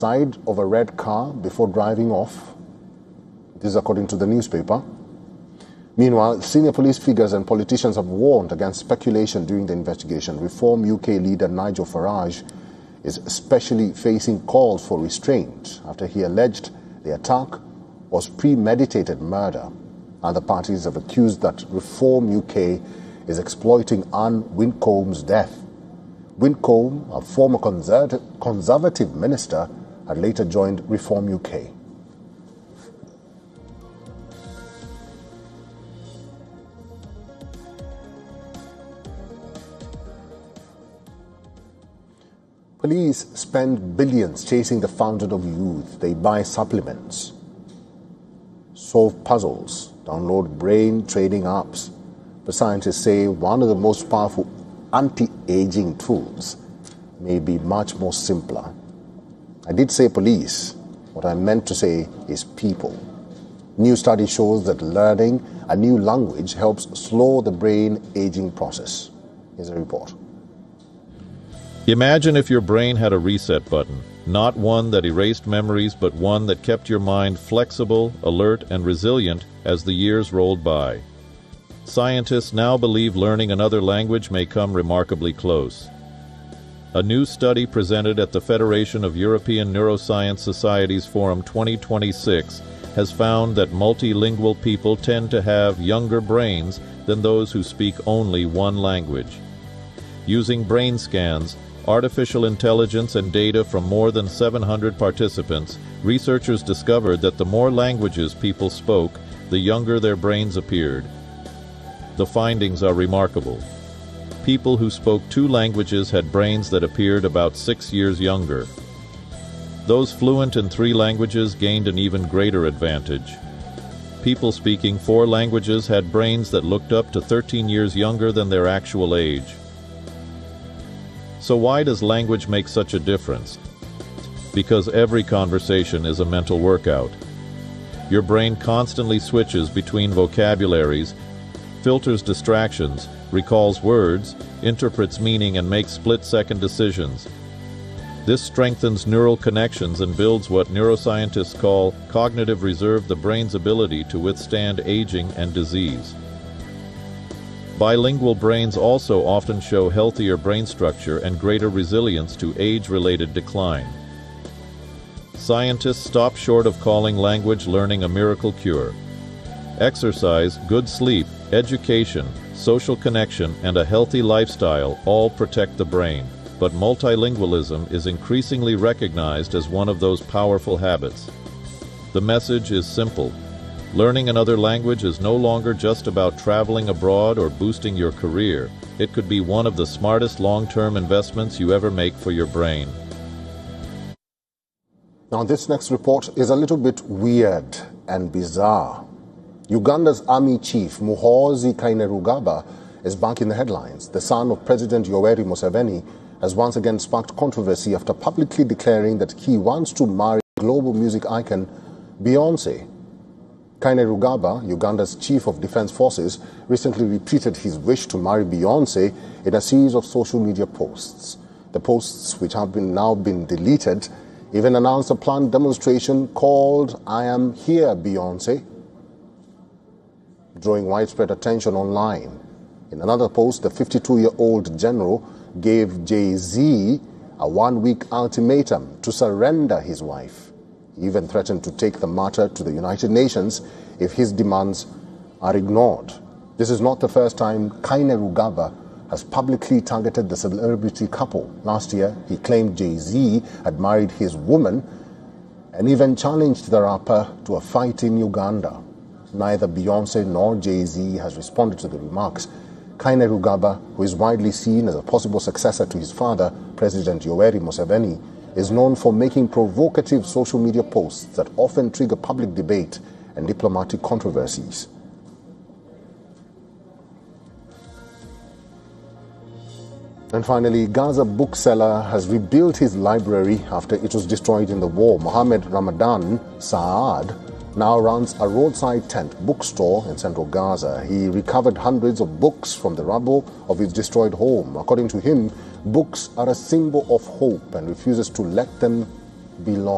side of a red car before driving off. This is according to the newspaper. Meanwhile, senior police figures and politicians have warned against speculation during the investigation. Reform UK leader Nigel Farage is especially facing calls for restraint after he alleged the attack was premeditated murder. Other parties have accused that Reform UK is exploiting Anne Wincombe's death. Wincombe, a former Conservative minister, had later joined Reform UK. Police spend billions chasing the fountain of youth. They buy supplements, solve puzzles, download brain training apps. But scientists say one of the most powerful anti-aging tools may be much more simpler. I did say police. What I meant to say is people. New study shows that learning a new language helps slow the brain aging process. Here's a report. Imagine if your brain had a reset button, not one that erased memories, but one that kept your mind flexible, alert, and resilient as the years rolled by. Scientists now believe learning another language may come remarkably close. A new study presented at the Federation of European Neuroscience Societies Forum 2026 has found that multilingual people tend to have younger brains than those who speak only one language. Using brain scans, artificial intelligence, and data from more than 700 participants, researchers discovered that the more languages people spoke, the younger their brains appeared. The findings are remarkable. People who spoke 2 languages had brains that appeared about 6 years younger. Those fluent in 3 languages gained an even greater advantage. People speaking 4 languages had brains that looked up to 13 years younger than their actual age. So why does language make such a difference? Because every conversation is a mental workout. Your brain constantly switches between vocabularies, filters distractions, recalls words, interprets meaning, and makes split-second decisions. This strengthens neural connections and builds what neuroscientists call cognitive reserve, the brain's ability to withstand aging and disease. Bilingual brains also often show healthier brain structure and greater resilience to age-related decline. Scientists stop short of calling language learning a miracle cure. Exercise, good sleep, education, social connection, and a healthy lifestyle all protect the brain, but multilingualism is increasingly recognized as one of those powerful habits. The message is simple. Learning another language is no longer just about traveling abroad or boosting your career. It could be one of the smartest long-term investments you ever make for your brain. Now, this next report is a little bit weird and bizarre. Uganda's army chief, Muhoozi Kainerugaba, is back in the headlines. The son of President Yoweri Museveni has once again sparked controversy after publicly declaring that he wants to marry global music icon Beyoncé. Kainerugaba, Uganda's chief of defense forces, recently repeated his wish to marry Beyoncé in a series of social media posts. The posts, which have now been deleted, even announced a planned demonstration called I Am Here, Beyoncé, drawing widespread attention online. In another post, the 52-year-old general gave Jay-Z a 1-week ultimatum to surrender his wife. He even threatened to take the matter to the United Nations if his demands are ignored. This is not the first time Kainerugaba has publicly targeted the celebrity couple. Last year, he claimed Jay-Z had married his woman and even challenged the rapper to a fight in Uganda. Neither Beyoncé nor Jay-Z has responded to the remarks. Kainerugaba, who is widely seen as a possible successor to his father, President Yoweri Museveni, is known for making provocative social media posts that often trigger public debate and diplomatic controversies. And finally, Gaza bookseller has rebuilt his library after it was destroyed in the war. Mohammed Ramadan Saad now runs a roadside tent bookstore in central Gaza. He recovered hundreds of books from the rubble of his destroyed home. According to him, books are a symbol of hope and refuses to let them be lost.